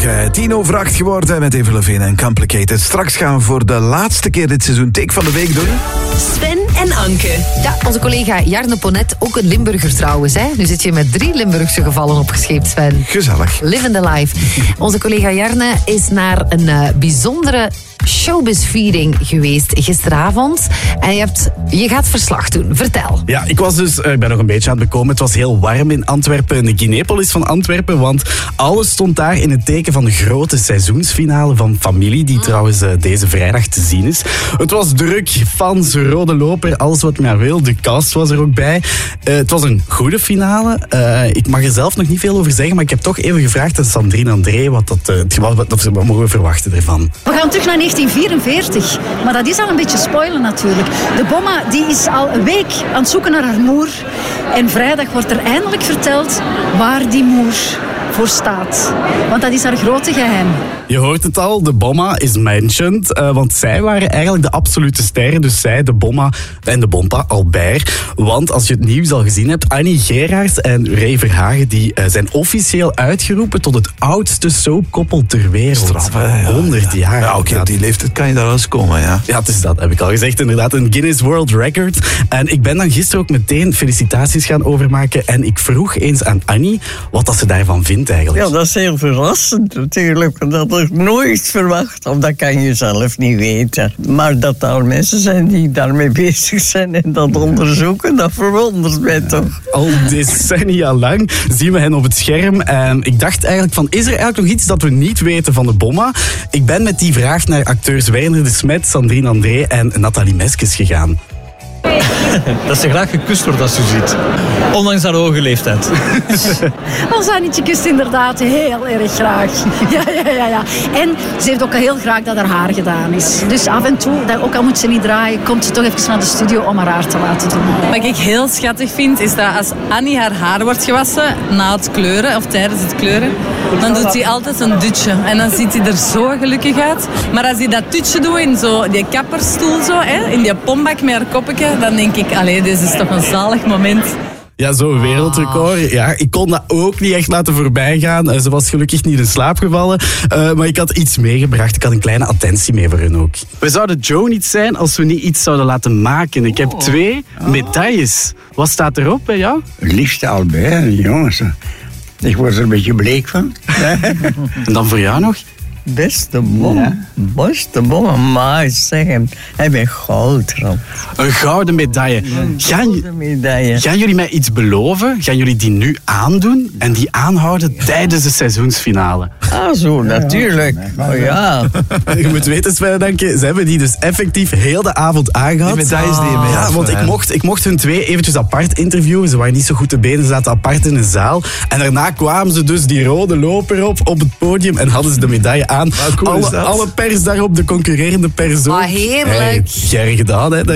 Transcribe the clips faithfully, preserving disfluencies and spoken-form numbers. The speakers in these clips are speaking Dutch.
Goedemorgen, tien over acht geworden met Eva Levine en Complicated. Straks gaan we voor de laatste keer dit seizoen Take van de Week doen. Sven en Anke. Ja, onze collega Jarne Ponnet, ook een Limburger trouwens. Hè? Nu zit je met drie Limburgse gevallen opgescheept, Sven. Gezellig. Living the life. Onze collega Jarne is naar een uh, bijzondere showbiz-viering geweest gisteravond. En je, hebt, je gaat verslag doen. Vertel. Ja, ik was dus, ik ben nog een beetje aan het bekomen. Het was heel warm in Antwerpen, in de Kinepolis van Antwerpen. Want alles stond daar in het teken van de grote seizoensfinale van Familie. Die trouwens uh, deze vrijdag te zien is. Het was druk, fans, rode loper, alles wat men wil. De cast was er ook bij. Uh, het was een goede finale. Uh, ik mag er zelf nog niet veel over zeggen. Maar ik heb toch even gevraagd aan Sandrine André wat, dat, uh, wat, wat, wat mogen we verwachten ervan. We gaan terug naar negentien vierenveertig. Maar dat is al een beetje spoilen natuurlijk. De Bomma die is al een week aan het zoeken naar haar moer. En vrijdag wordt er eindelijk verteld waar die moer voor staat. Want dat is haar grote geheim. Je hoort het al, de Bomma is mentioned. Uh, want zij waren eigenlijk de absolute sterren. Dus zij, de Bomma en de Bompa, Albert. Want als je het nieuws al gezien hebt, Annie Gerards en Ray Verhagen die uh, zijn officieel uitgeroepen tot het oudste soapkoppel ter wereld. Straf, hè? Ja, honderd ja. jaar. Ja, oké, okay, op die leeftijd kan je daar wel eens komen, ja. Ja, het is dat, heb ik al gezegd. Inderdaad, een Guinness World Record. En ik ben dan gisteren ook meteen felicitaties gaan overmaken. En ik vroeg eens aan Annie wat dat ze daarvan vindt eigenlijk. Ja, dat is heel verrassend natuurlijk. Dat had ik nooit verwacht. Of dat kan je zelf niet weten. Maar dat er mensen zijn die daarmee bezig zijn en dat onderzoeken, dat verwondert mij toch. Al decennia lang zien we hen op het scherm. En ik dacht eigenlijk van, is er eigenlijk nog iets dat we niet weten van de Bomma? Ik ben met die vraag naar acteurs Werner de Smet, Sandrine André en Nathalie Meskes gegaan. Dat ze graag gekust wordt als u ziet. Ondanks haar hoge leeftijd. Ons Annietje kust inderdaad heel erg graag. Ja, ja, ja, ja. En ze heeft ook heel graag dat haar haar gedaan is. Dus af en toe, dat, ook al moet ze niet draaien, komt ze toch even naar de studio om haar haar te laten doen. Wat ik heel schattig vind, is dat als Annie haar haar wordt gewassen na het kleuren, of tijdens het kleuren, dan doet hij altijd een dutje. En dan ziet hij er zo gelukkig uit. Maar als hij dat dutje doet in zo, die kapperstoel, zo, hè, in die pombak met haar koppetje, dan denk ik, allee, dit is toch een zalig moment. Ja, zo'n wereldrecord. Ja, ik kon dat ook niet echt laten voorbij gaan. Ze was gelukkig niet in slaap gevallen. Uh, maar ik had iets meegebracht. Ik had een kleine attentie mee voor hen ook. We zouden Joe niet zijn als we niet iets zouden laten maken. Ik heb twee medailles. Wat staat erop bij jou? Het liefste Albert, jongens. Ik word er een beetje bleek van. En dan voor jou nog? Beste bom. Ja. Beste bom. Maar zeg hem, hij bent goud erop. Een gouden medaille. Gaan, gouden medaille. Gaan jullie mij iets beloven? Gaan jullie die nu aandoen en die aanhouden tijdens de seizoensfinale? Ah, zo, natuurlijk. Oh ja. Je moet weten, Sven, dank je. Ze hebben die dus effectief heel de avond aangehad. Die medailles die je mee Ja, had, want ik mocht, ik mocht hun twee eventjes apart interviewen. Ze waren niet zo goed te benen, ze zaten apart in een zaal. En daarna kwamen ze dus die rode loper op, op het podium en hadden ze de medaille aan. Cool alle, alle pers daarop, de concurrerende pers ook. Ah, heerlijk. Hey, ger gedaan, hè.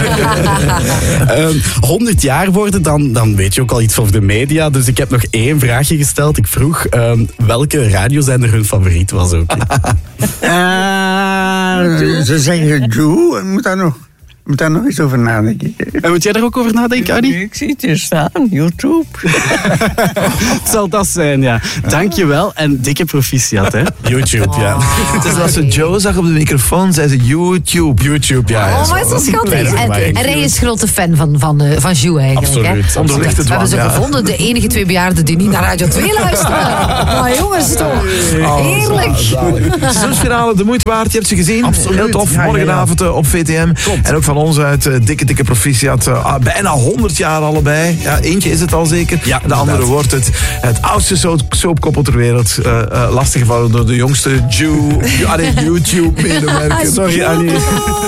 um, honderd jaar worden, dan, dan weet je ook al iets over de media. Dus ik heb nog één vraagje gesteld. Ik vroeg um, welke radiozender hun favoriet was ook. uh, ze zeggen Joe, moet daar nog... moet daar nog eens over nadenken. En moet jij er ook over nadenken, Annie? Ik zie het hier staan, YouTube. Het zal dat zijn, ja. Dankjewel en dikke proficiat, hè. YouTube, ja. Oh. Dus als ze Joe zag op de microfoon, zei ze YouTube. YouTube, ja. Oh, maar is zo schattig. En, en Ray is grote fan van, van, uh, van Joe eigenlijk. Absoluut. Hè? Onderlicht het We hebben ze ja. gevonden, de enige twee bejaarden die niet naar Radio twee luisteren. Maar jongens, toch. Heerlijk. Seizoensfinale, de moeite waard. Je hebt ze gezien. Absoluut. Heel tof. Ja, Morgenavond ja, ja. op V T M. Klopt. En ook van ons uit uh, dikke, dikke proficiat. Uh, bijna honderd jaar allebei. Ja, eentje is het al zeker. Ja, de andere wordt het. Het oudste soap, soapkoppel ter wereld. Uh, uh, lastiggevallen door de jongste Jew. Ja, YouTube-medewerker. Sorry, Annie.